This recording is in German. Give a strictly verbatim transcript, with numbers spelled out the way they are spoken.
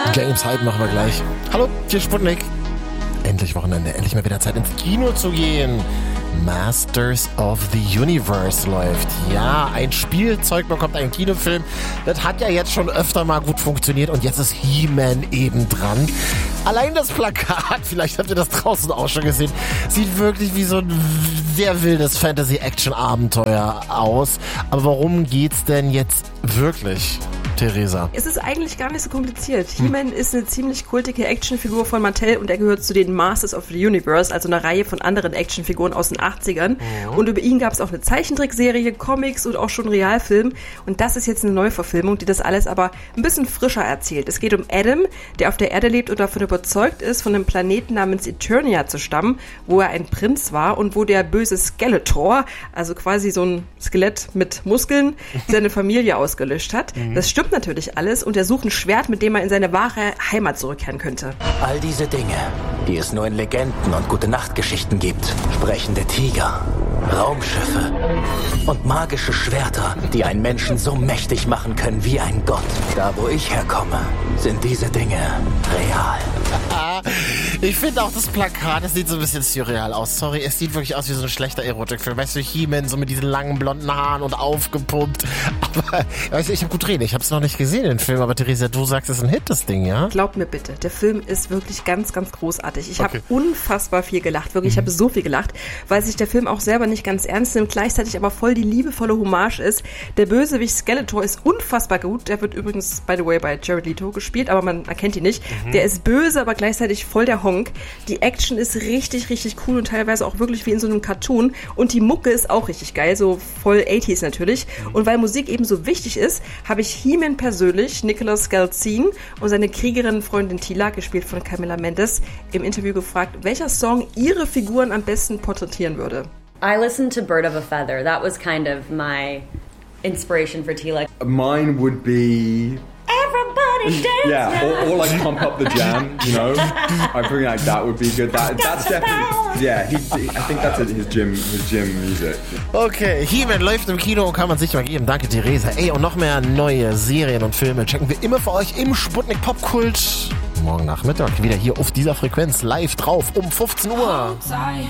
James Hyde machen wir gleich. Hallo, hier Sputnik. Endlich Wochenende, endlich mal wieder Zeit ins Kino zu gehen. Masters of the Universe läuft. Ja, ein Spielzeug bekommt einen Kinofilm. Das hat ja jetzt schon öfter mal gut funktioniert und jetzt ist He-Man eben dran. Allein das Plakat, vielleicht habt ihr das draußen auch schon gesehen, sieht wirklich wie so ein sehr wildes Fantasy-Action-Abenteuer aus. Aber worum geht's denn jetzt wirklich, Theresa? Es ist eigentlich gar nicht so kompliziert. Hm. He-Man ist eine ziemlich kultige Actionfigur von Mattel und er gehört zu den Masters of the Universe, also einer Reihe von anderen Actionfiguren aus den achtzigern. Mhm. Und über ihn gab es auch eine Zeichentrickserie, Comics und auch schon einen Realfilm. Und das ist jetzt eine Neuverfilmung, die das alles aber ein bisschen frischer erzählt. Es geht um Adam, der auf der Erde lebt und davon überzeugt ist, von einem Planeten namens Eternia zu stammen, wo er ein Prinz war und wo der böse Skeletor, also quasi so ein Skelett mit Muskeln, seine Familie ausgelöscht hat. Mhm. Das stimmt natürlich alles und er sucht ein Schwert, mit dem er in seine wahre Heimat zurückkehren könnte. All diese Dinge, die es nur in Legenden und Gute-Nacht-Geschichten gibt. Sprechende Tiger, Raumschiffe und magische Schwerter, die einen Menschen so mächtig machen können wie ein Gott. Da, wo ich herkomme, sind diese Dinge real. Ich finde auch das Plakat, es sieht so ein bisschen surreal aus. Sorry, es sieht wirklich aus wie so ein schlechter Erotikfilm. Weißt du, He-Man so mit diesen langen blonden Haaren und aufgepumpt. Aber, weißt du, ich habe gut reden. Ich habe es noch nicht gesehen, den Film. Aber Theresa, du sagst, es ist ein Hit, das Ding, ja? Glaub mir bitte, der Film ist wirklich ganz, ganz großartig. Ich okay. habe unfassbar viel gelacht. Wirklich, mhm. ich habe so viel gelacht, weil sich der Film auch selber nicht ganz ernst nimmt, gleichzeitig aber voll die liebevolle Hommage ist. Der Bösewicht Skeletor ist unfassbar gut. Der wird übrigens, by the way, bei Jared Leto gespielt, aber man erkennt ihn nicht. Mhm. Der ist böse, aber gleichzeitig voll der Honk. Die Action ist richtig, richtig cool und teilweise auch wirklich wie in so einem Cartoon. Und die Mucke ist auch richtig geil, so voll achtziger natürlich. Mhm. Und weil Musik eben so wichtig ist, habe ich He-Man persönlich, Nicholas Skelzin und seine Kriegerin-Freundin Tila, gespielt von Camila Mendes, im Interview gefragt, welcher Song ihre Figuren am besten porträtieren würde. I listened to Bird of a Feather. That was kind of my inspiration for Tila. Mine would be... Everybody dance Yeah, now. or, or like Pump Up the Jam, you know? I think like that would be good. That, that's definitely... Yeah, he, I think that's his gym, his gym music. Okay, He-Man läuft im Kino und kann man sich mal geben. Danke, Theresa. Ey, und noch mehr neue Serien und Filme checken wir immer für euch im Sputnik Popkult. Morgen Nachmittag wieder hier auf dieser Frequenz live drauf um fünfzehn Uhr.